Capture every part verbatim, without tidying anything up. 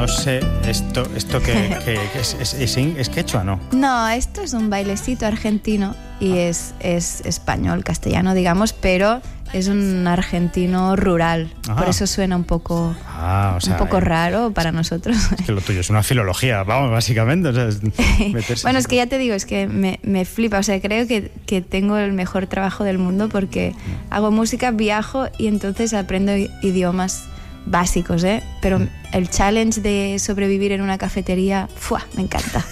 no sé esto, esto que, que, que es, es, es, es quechua, ¿no? No, esto es un bailecito argentino y ah. es, es español, castellano, digamos, pero es un argentino rural. Ajá. Por eso suena un poco, ah, o sea, un poco eh, raro para nosotros. Es que lo tuyo es una filología, vamos, básicamente. O sea, es bueno, es que ya te digo, es que me, me flipa. O sea, creo que, que tengo el mejor trabajo del mundo porque hago música, viajo y entonces aprendo idiomas básicos, ¿eh? Pero el challenge de sobrevivir en una cafetería, ¡fua!, me encanta.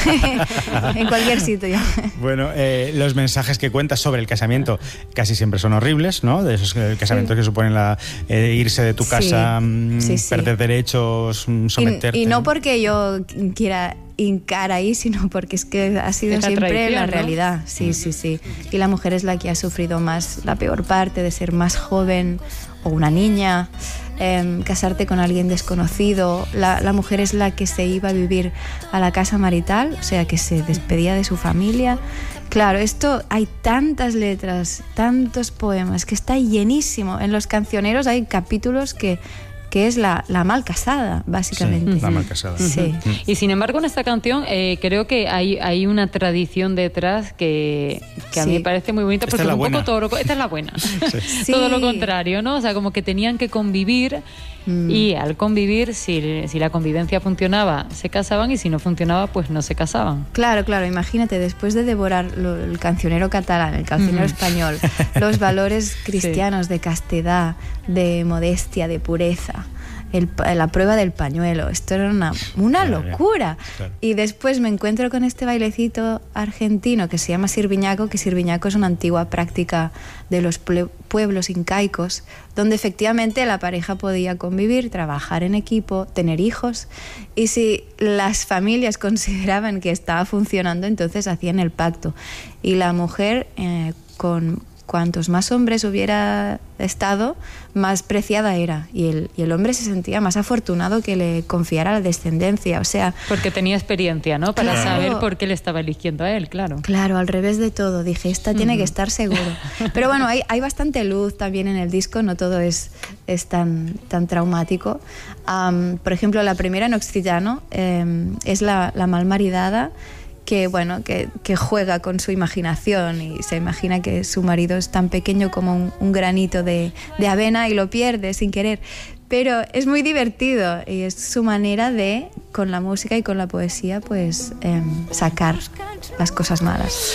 En cualquier sitio. Bueno, eh, los mensajes que cuentas sobre el casamiento casi siempre son horribles, ¿no? De esos casamientos sí. que suponen la, eh, irse de tu casa, sí. Sí, sí. perder derechos, someterte. Y, y no porque yo quiera hincar ahí, sino porque es que ha sido es siempre la, la realidad. ¿No? Sí, sí, sí. Y la mujer es la que ha sufrido más la peor parte de ser más joven o una niña. Eh, casarte con alguien desconocido. La, la mujer es la que se iba a vivir a la casa marital, o sea, que se despedía de su familia. Claro, esto hay tantas letras, tantos poemas, que está llenísimo. En los cancioneros hay capítulos que que es la, la mal casada, básicamente. Sí, la mal casada. Sí. Uh-huh. Y sin embargo, en esta canción eh, creo que hay, hay una tradición detrás que, que a sí. mí me parece muy bonita, porque es un poco todo lo, esta es la buena. Sí. Todo lo contrario, ¿no? O sea, como que tenían que convivir mm. y al convivir, si, si la convivencia funcionaba, se casaban y si no funcionaba, pues no se casaban. Claro, claro. Imagínate, después de devorar lo, el cancionero catalán, el cancionero mm. español, los valores cristianos sí. de castidad, de modestia, de pureza, El, la prueba del pañuelo, esto era una, una claro, locura claro. Y después me encuentro con este bailecito argentino que se llama sirviñaco, que sirviñaco es una antigua práctica de los pueblos incaicos, donde efectivamente la pareja podía convivir, trabajar en equipo, tener hijos, y si las familias consideraban que estaba funcionando, entonces hacían el pacto, y la mujer eh, con cuantos más hombres hubiera estado, más preciada era. Y el, y el hombre se sentía más afortunado que le confiara la descendencia. O sea, porque tenía experiencia, ¿no? Para claro. saber por qué le estaba eligiendo a él, claro. Claro, al revés de todo. Dije, esta tiene uh-huh. que estar seguro. Pero bueno, hay, hay bastante luz también en el disco, no todo es, es tan, tan traumático. Um, por ejemplo, la primera en occitano um, es la, la malmaridada, que bueno, que, que juega con su imaginación y se imagina que su marido es tan pequeño como un, un granito de, de avena y lo pierde sin querer. Pero es muy divertido y es su manera de, con la música y con la poesía, pues eh, sacar las cosas malas.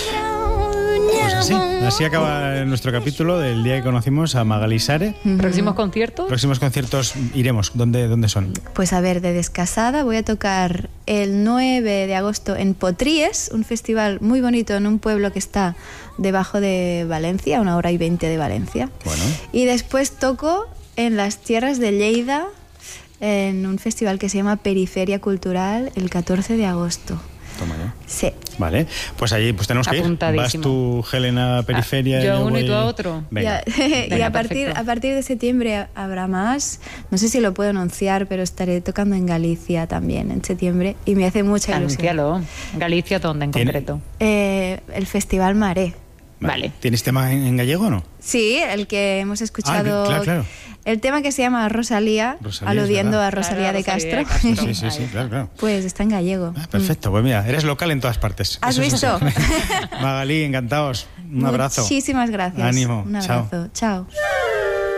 Pues así, así acaba nuestro capítulo del día que conocimos a Magalí Sare. Uh-huh. ¿Próximos conciertos? Próximos conciertos iremos. ¿Dónde, ¿Dónde son? Pues a ver, de Descasada voy a tocar el nueve de agosto en Potries, un festival muy bonito en un pueblo que está debajo de Valencia, una hora y veinte de Valencia. Bueno. Y después toco en las tierras de Lleida, en un festival que se llama Periferia Cultural, el catorce de agosto. Toma ya. Sí. Vale, pues allí pues tenemos que ir. Vas tú, Helena, a Periferia. Ah, yo y uno voy... y tú a otro. Venga. Venga, y a partir, a partir de septiembre habrá más. No sé si lo puedo anunciar, pero estaré tocando en Galicia también en septiembre y me hace mucha ilusión. Anúncialo. ¿Galicia dónde en concreto? Eh, el Festival Maré. Vale. ¿Tienes tema en, en gallego o no? Sí, el que hemos escuchado. Ah, claro, claro. El tema que se llama Rosalía, Rosalía aludiendo a Rosalía, claro, de, Rosalía Castro. de Castro. Sí, sí, sí, claro, claro. Pues está en gallego. Ah, perfecto, pues mira, eres local en todas partes. ¿Has Eso visto? Es Magalí, encantados. Un abrazo. Muchísimas gracias. Ánimo. Un abrazo. Chao. Chao.